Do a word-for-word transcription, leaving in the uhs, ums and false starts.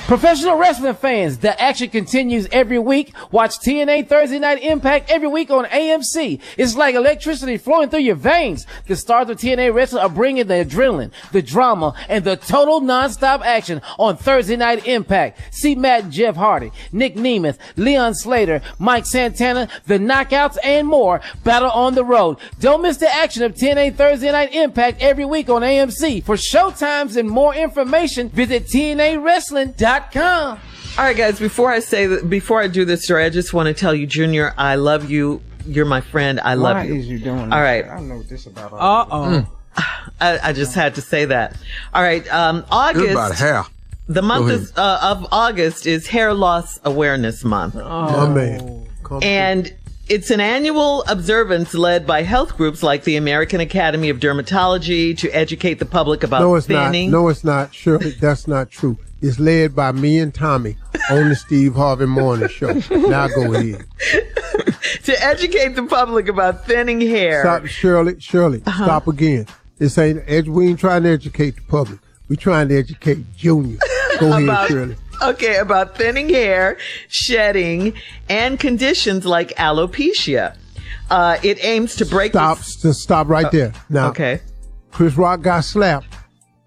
Professional wrestling fans, the action continues every week. Watch T N A Thursday Night Impact every week on A M C. It's like electricity flowing through your veins. The stars of T N A Wrestling are bringing the adrenaline, the drama, and the total non-stop action on Thursday Night Impact. See Matt and Jeff Hardy, Nick Nemeth, Leon Slater, Mike Santana, the Knockouts, and more battle on the road. Don't miss the action of T N A Thursday Night Impact every week on A M C. For showtimes and more information, visit T N A wrestling dot com. All right, guys, before I say that, before I do this story, I just want to tell you, Junior, I love you. You're my friend. I love Why you. Why is you doing this? All right. I don't know what this about. Uh-oh. Mm. I, I just had to say that. All right. Um, August. It's about hair. The month is, uh, of August is Hair Loss Awareness Month. Oh, my man. Come and it's an annual observance led by health groups like the American Academy of Dermatology to educate the public about no, it's thinning. Not. No, it's not. Shirley, that's not true. It's led by me and Tommy on the Steve Harvey Morning Show. Now go ahead. To educate the public about thinning hair. Stop, Shirley. Shirley, uh-huh. Stop again. This ain't. We ain't trying to educate the public. We trying to educate Junior. Go ahead, about, Shirley. Okay, about thinning hair, shedding, and conditions like alopecia. Uh, it aims to break. Stop. This- Just stop right there. Now. Okay. Chris Rock got slapped